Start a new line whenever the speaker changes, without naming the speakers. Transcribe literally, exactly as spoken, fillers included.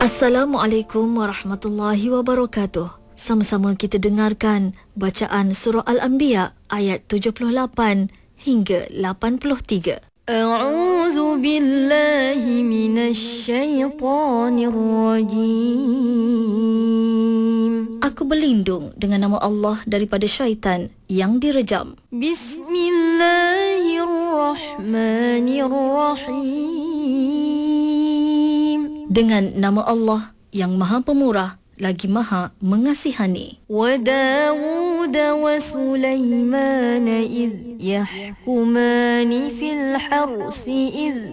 Assalamualaikum warahmatullahi wabarakatuh. Sama-sama kita dengarkan bacaan surah Al-Anbiya ayat tujuh puluh lapan hingga lapan puluh tiga. A'udzu billahi minasy syaithanir rajim. Aku berlindung dengan nama Allah daripada syaitan yang direjam. Bismillahirrahmanirrahim. Dengan nama Allah yang Maha Pemurah lagi Maha Mengasihani. Wa Dawud wa Sulaiman idh yahkumani fil harsi idh